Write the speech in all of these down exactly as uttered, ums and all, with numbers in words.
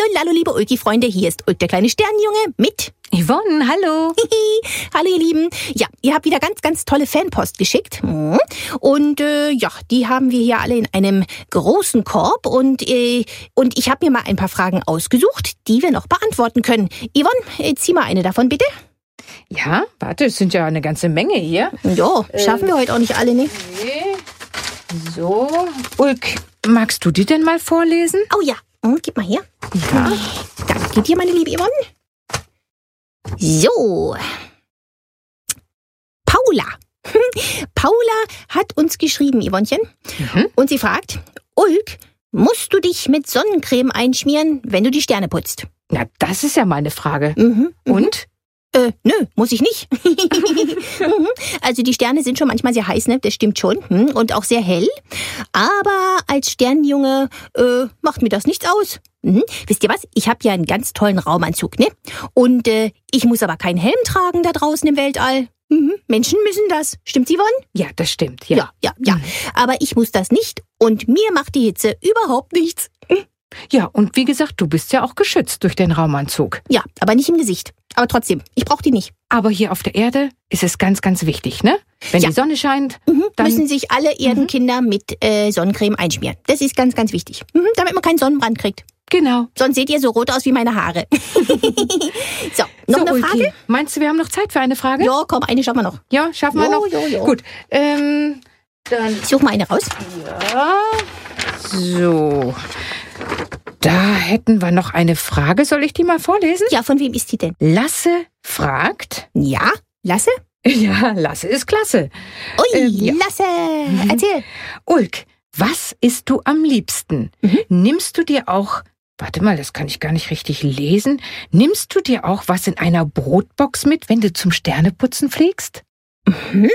Hallo, hallo, liebe Ulki-Freunde, hier ist Ulk, der kleine Sternenjunge mit Yvonne, hallo. Hallo, ihr Lieben. Ja, ihr habt wieder ganz, ganz tolle Fanpost geschickt. Und äh, ja, die haben wir hier alle in einem großen Korb. Und, äh, und ich habe mir mal ein paar Fragen ausgesucht, die wir noch beantworten können. Yvonne, äh, zieh mal eine davon, bitte. Ja, warte, es sind ja eine ganze Menge hier. Ja, schaffen wir heute auch nicht alle, ne? Okay. So, Ulk, magst du die denn mal vorlesen? Oh ja, hm, gib mal her. Ja. Danke dir, meine liebe Yvonne. So. Paula. Paula hat uns geschrieben, Yvonnchen. Mhm. Und sie fragt, Ulk, musst du dich mit Sonnencreme einschmieren, wenn du die Sterne putzt? Na, das ist ja meine Frage. Mhm. Und? Äh, nö, muss ich nicht. Also die Sterne sind schon manchmal sehr heiß, ne? Das stimmt schon. Und auch sehr hell. Aber als Sternenjunge äh, macht mir das nichts aus. Mhm. Wisst ihr was? Ich habe ja einen ganz tollen Raumanzug, ne? Und äh, ich muss aber keinen Helm tragen da draußen im Weltall. Mhm. Menschen müssen das. Stimmt's, Yvonne? Ja, das stimmt. Ja, Ja, ja, ja. Aber ich muss das nicht. Und mir macht die Hitze überhaupt nichts. Ja, und wie gesagt, du bist ja auch geschützt durch den Raumanzug. Ja, aber nicht im Gesicht. Aber trotzdem, ich brauche die nicht. Aber hier auf der Erde ist es ganz, ganz wichtig, ne? Wenn Ja. die Sonne scheint, Mhm. dann... Müssen sich alle Erdenkinder mit äh, Sonnencreme einschmieren. Das ist ganz, ganz wichtig. Mhm. Damit man keinen Sonnenbrand kriegt. Genau. Sonst seht ihr so rot aus wie meine Haare. So, noch so, eine Ulki, Frage? meinst du, wir haben noch Zeit für eine Frage? Ja, komm, eine schaffen wir noch. Ja, schaffen wir Jo, noch? jo, jo. Gut, ähm, dann... Ich suche mal eine raus. Ja, so. Da hätten wir noch eine Frage. Soll ich die mal vorlesen? Ja, von wem ist die denn? Lasse fragt... Ja, Lasse? Ja, Lasse ist klasse. Ui, Ähm, ja. Lasse, erzähl. Ulk, was isst du am liebsten? Mhm. Nimmst du dir auch... Warte mal, das kann ich gar nicht richtig lesen. Nimmst du dir auch was in einer Brotbox mit, wenn du zum Sterneputzen fliegst? Mhm.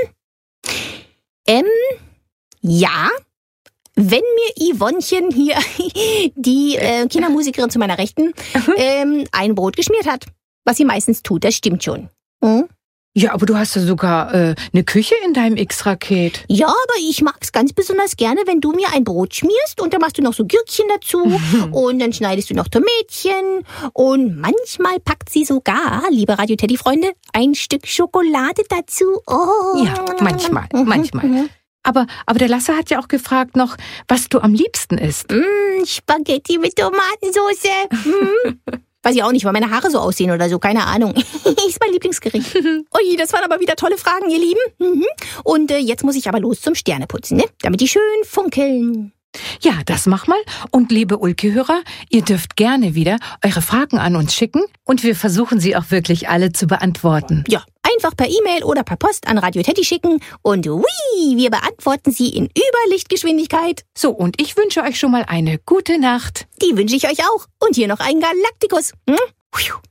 Ähm, ja. Wenn mir Yvonnchen hier, die äh, Kindermusikerin zu meiner Rechten, ähm, ein Brot geschmiert hat. Was sie meistens tut, das stimmt schon. Mhm. Ja, aber du hast ja sogar äh, eine Küche in deinem X-Raket. Ja, aber ich mag's ganz besonders gerne, wenn du mir ein Brot schmierst und dann machst du noch so Gürkchen dazu und dann schneidest du noch Tomätchen und manchmal packt sie sogar, liebe Radio-Teddy-Freunde, ein Stück Schokolade dazu. Oh. Ja, manchmal, Mhm, manchmal. mhm. Aber, aber der Lasse hat ja auch gefragt noch, was du am liebsten isst. Mm, Spaghetti mit Tomatensauce. Mm. Weiß ich auch nicht, weil meine Haare so aussehen oder so, keine Ahnung. Ist mein Lieblingsgericht. Ui, das waren aber wieder tolle Fragen, ihr Lieben. Mhm. Und äh, jetzt muss ich aber los zum Sterneputzen, ne? Damit die schön funkeln. Ja, das mach mal. Und liebe Ulki-Hörer, ihr dürft gerne wieder eure Fragen an uns schicken und wir versuchen sie auch wirklich alle zu beantworten. Ja, einfach per E-Mail oder per Post an Radio Teddy schicken und ui, wir beantworten sie in Überlichtgeschwindigkeit. So, und ich wünsche euch schon mal eine gute Nacht. Die wünsche ich euch auch. Und hier noch einen Galaktikus. Hm?